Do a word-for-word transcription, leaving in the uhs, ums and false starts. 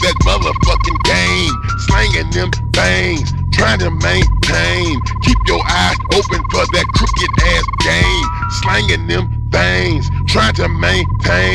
that motherfucking game, slanging them things, trying to maintain. Keep your eyes open for that crooked ass game, slanging them things, trying to maintain.